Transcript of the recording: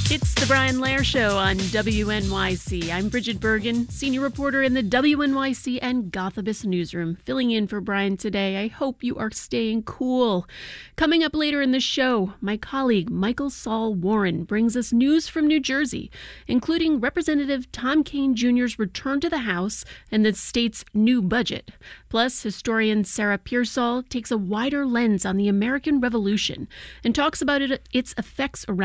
It's the Brian Lair Show on WNYC. I'm Bridget Bergen, senior reporter in the WNYC and Gothabus newsroom, filling in for Brian today. I hope you are staying cool. Coming up later in the show, my colleague Michael Saul Warren brings us news from New Jersey, including Representative Tom Kean Jr.'s return to the House and the state's new budget. Plus, historian Sarah Pearsall takes a wider lens on the American Revolution and talks about its effects around